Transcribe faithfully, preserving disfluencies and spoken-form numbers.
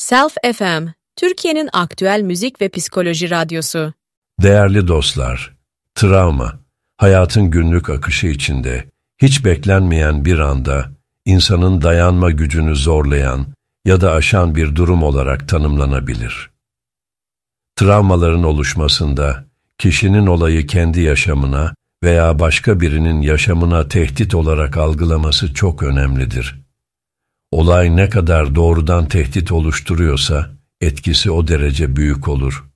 Self F M, Türkiye'nin aktüel müzik ve psikoloji radyosu. Değerli dostlar, travma, hayatın günlük akışı içinde, hiç beklenmeyen bir anda, insanın dayanma gücünü zorlayan ya da aşan bir durum olarak tanımlanabilir. Travmaların oluşmasında, kişinin olayı kendi yaşamına veya başka birinin yaşamına tehdit olarak algılaması çok önemlidir. Olay ne kadar doğrudan tehdit oluşturuyorsa, etkisi o derece büyük olur.